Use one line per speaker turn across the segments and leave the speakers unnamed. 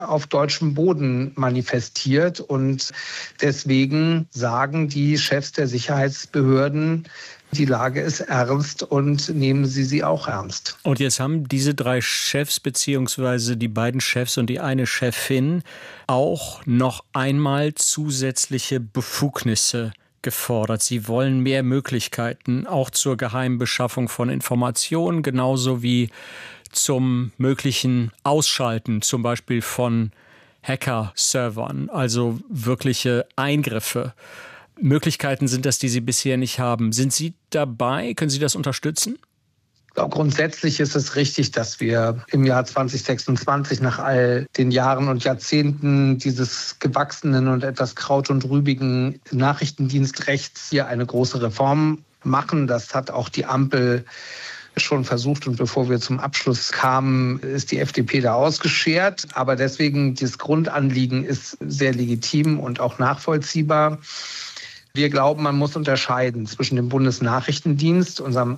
auf deutschem Boden manifestiert. Und deswegen sagen die Chefs der Sicherheitsbehörden, die Lage ist ernst und nehmen Sie sie auch ernst.
Und jetzt haben diese 3 Chefs beziehungsweise die beiden Chefs und die eine Chefin auch noch einmal zusätzliche Befugnisse gefordert. Sie wollen mehr Möglichkeiten, auch zur geheimen Beschaffung von Informationen, genauso wie zum möglichen Ausschalten, zum Beispiel von Hacker-Servern, also wirkliche Eingriffe. Möglichkeiten sind das, die Sie bisher nicht haben. Sind Sie dabei? Können Sie das unterstützen?
Grundsätzlich ist es richtig, dass wir im Jahr 2026 nach all den Jahren und Jahrzehnten dieses gewachsenen und etwas kraut- und rübigen Nachrichtendienstrechts hier eine große Reform machen. Das hat auch die Ampel schon versucht, und bevor wir zum Abschluss kamen, ist die FDP da ausgeschert. Aber deswegen, das Grundanliegen ist sehr legitim und auch nachvollziehbar. Wir glauben, man muss unterscheiden zwischen dem Bundesnachrichtendienst, unserem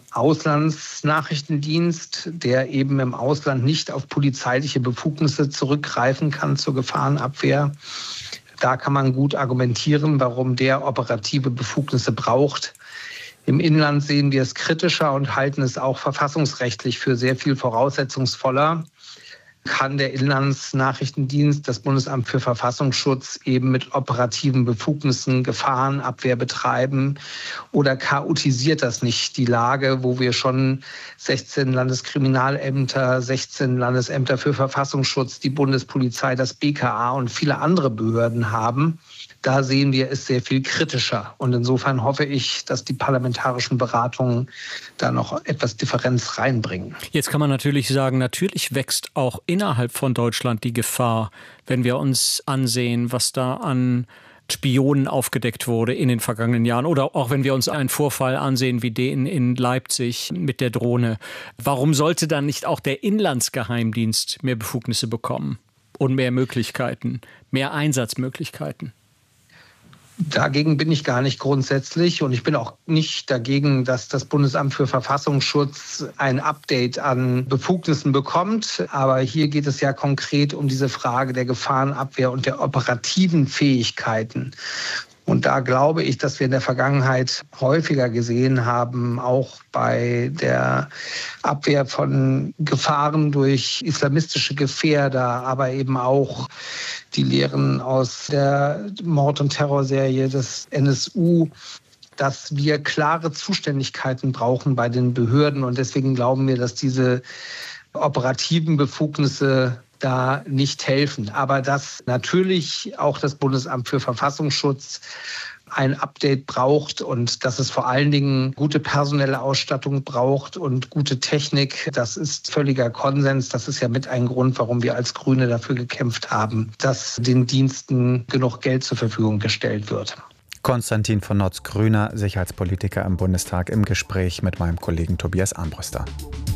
Auslandsnachrichtendienst, der eben im Ausland nicht auf polizeiliche Befugnisse zurückgreifen kann zur Gefahrenabwehr. Da kann man gut argumentieren, warum der operative Befugnisse braucht. Im Inland sehen wir es kritischer und halten es auch verfassungsrechtlich für sehr viel voraussetzungsvoller. Kann der Inlandsnachrichtendienst, das Bundesamt für Verfassungsschutz, eben mit operativen Befugnissen Gefahrenabwehr betreiben, oder chaotisiert das nicht die Lage, wo wir schon 16 Landeskriminalämter, 16 Landesämter für Verfassungsschutz, die Bundespolizei, das BKA und viele andere Behörden haben? Da sehen wir es sehr viel kritischer. Und insofern hoffe ich, dass die parlamentarischen Beratungen da noch etwas Differenz reinbringen.
Jetzt kann man natürlich sagen, natürlich wächst auch innerhalb von Deutschland die Gefahr, wenn wir uns ansehen, was da an Spionen aufgedeckt wurde in den vergangenen Jahren. Oder auch wenn wir uns einen Vorfall ansehen wie den in Leipzig mit der Drohne. Warum sollte dann nicht auch der Inlandsgeheimdienst mehr Befugnisse bekommen und mehr Möglichkeiten, mehr Einsatzmöglichkeiten?
Dagegen bin ich gar nicht grundsätzlich, und ich bin auch nicht dagegen, dass das Bundesamt für Verfassungsschutz ein Update an Befugnissen bekommt. Aber hier geht es ja konkret um diese Frage der Gefahrenabwehr und der operativen Fähigkeiten. Und da glaube ich, dass wir in der Vergangenheit häufiger gesehen haben, auch bei der Abwehr von Gefahren durch islamistische Gefährder, aber eben auch die Lehren aus der Mord- und Terrorserie des NSU, dass wir klare Zuständigkeiten brauchen bei den Behörden. Und deswegen glauben wir, dass diese operativen Befugnisse da nicht helfen. Aber dass natürlich auch das Bundesamt für Verfassungsschutz ein Update braucht und dass es vor allen Dingen gute personelle Ausstattung braucht und gute Technik, das ist völliger Konsens. Das ist ja mit ein Grund, warum wir als Grüne dafür gekämpft haben, dass den Diensten genug Geld zur Verfügung gestellt wird.
Konstantin von Notz, grüner Sicherheitspolitiker im Bundestag, im Gespräch mit meinem Kollegen Tobias Armbruster.